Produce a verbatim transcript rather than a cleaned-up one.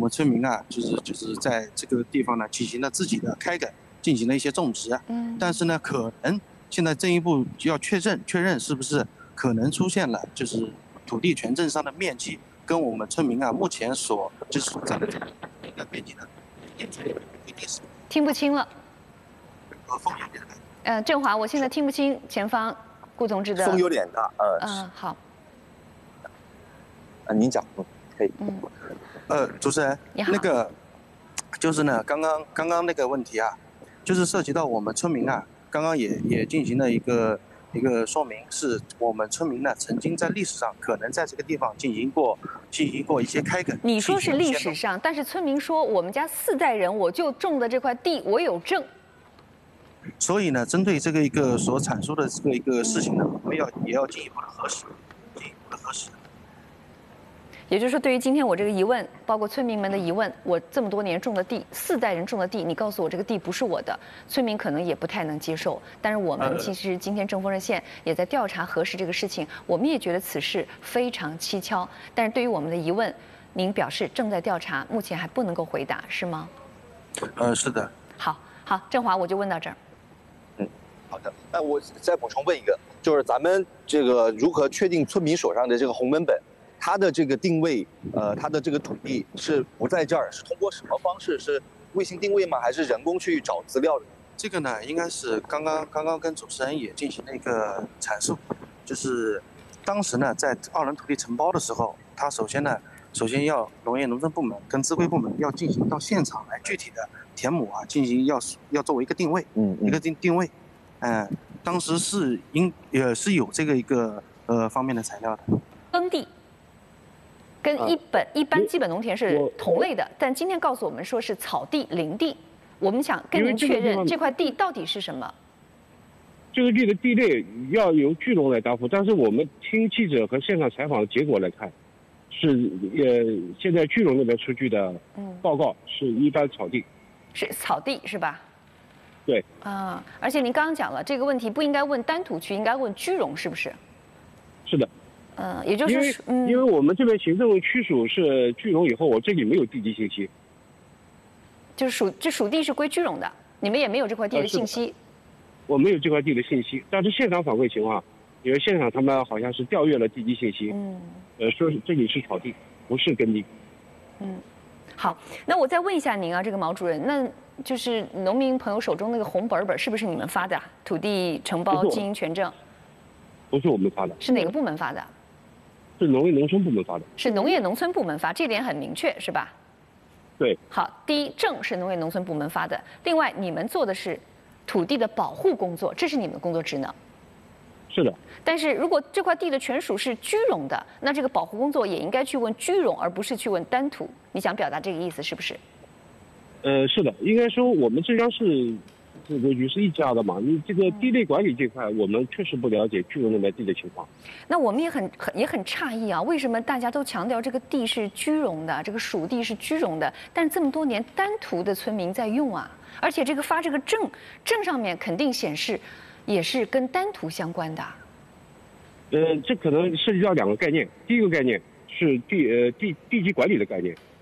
们村民啊，就是就是在这个地方呢进行了自己的开垦，进行了一些种植。嗯。但是呢，可能现在进一步要确认确认是不是可能出现了就是土地权证上的面积跟我们村民啊目前所就是所在的这个面积呢， 听不清了。 呃，风有点大。 呃，振华，我现在听不清前方顾同志的。 风有点大，呃。 嗯，好。 啊，您讲，可以。 嗯。 呃，主持人，那个就是呢，刚刚刚刚那个问题啊，就是涉及到我们村民啊，刚刚也也进行了一个一个说明，是我们村民呢曾经在历史上可能在这个地方进行过进行过一些开垦。 你说是历史上，但是村民说我们家四代人我就种的这块地，我有证。 所以呢，针对这个一个所阐述的这个一个事情呢，我们要也要进一步的核实，进一步的核实。 也就是说，对于今天我这个疑问，包括村民们的疑问，我这么多年种的地，四代人种的地，你告诉我这个地不是我的，村民可能也不太能接受。但是我们其实今天正丰热线也在调查核实这个事情，我们也觉得此事非常蹊跷。但是对于我们的疑问，您表示正在调查，目前还不能够回答，是吗？ 呃，是的。 好，好，振华，我就问到这儿。 嗯，好的。那我再补充问一个，就是咱们这个如何确定村民手上的这个红文本？它的这个定位，呃，它的这个土地是不在这儿，是通过什么方式？是卫星定位吗？还是人工去找资料的？ 这个呢，应该是刚刚刚刚跟主持人也进行了一个阐述，就是当时呢，在二轮土地承包的时候，它首先呢，首先要农业农村部门跟资规部门要进行到现场来具体的田亩啊，进行要要作为一个定位， 嗯， 一个定定位，嗯、呃，当时是应也是有这个一个呃方面的材料的， 耕地。跟一本一般基本农田是同类的，但今天告诉我们说是草地、林地，我们想跟您确认这块地到底是什么。 这个地的地类要由聚农来答复，但是我们听记者和现场采访的结果来看，是呃现在聚农那边出具的报告是一般草地， 是草地是吧？ 对。 啊，而且您刚刚讲了这个问题不应该问单土区，应该问居农，是不是？ 是的。 嗯，也就是说， 嗯，因为我们这边行政区属是聚农以后，我这里没有地籍信息。 就是属这属地是归居农的，你们也没有这块地的信息。 呃、我没有这块地的信息，但是现场反馈情况，因为现场他们好像是调阅了地籍信息，嗯，呃，说这里是草地，不是耕地。 嗯，好，那我再问一下您啊，这个毛主任，那就是农民朋友手中那个红本本是不是你们发的？土地承包经营权证？ 不是我们发的。 是哪个部门发的？ 是农业农村部门发的， 是农业农村部门发，这点很明确，是吧？ 对。 好，第一，证是农业农村部门发的，另外你们做的是土地的保护工作，这是你们的工作职能。 是的。 但是如果这块地的权属是居农的，那这个保护工作也应该去问居农，而不是去问单土。你想表达这个意思是不是？ 呃，是的，应该说我们这张是。这个局是一家的嘛？你这个地类管理这块，我们确实不了解聚农那边地的情况。 那我们也很很也很诧异啊，为什么大家都强调这个地是居农的，这个属地是居农的，但这么多年单图的村民在用啊，而且这个发这个证，证上面肯定显示也是跟单图相关的。 呃，这可能涉及到两个概念，第一个概念是地呃地地籍管理的概念，